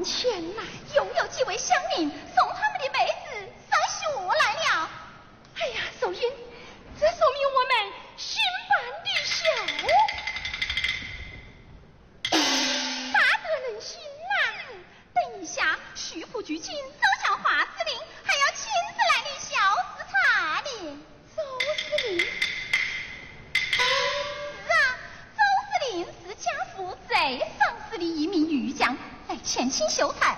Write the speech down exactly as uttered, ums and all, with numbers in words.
前来， 又有几位乡民送他们的妹子上学来了。 哎呀，秀英，这说明我们新办的秀大得人心呐！ 等一下，徐府局经走向华子陵，还要亲自来领孝子茶呢。 周司令， 是啊，周司令是家父最赏识的一名御将，来前请秀才。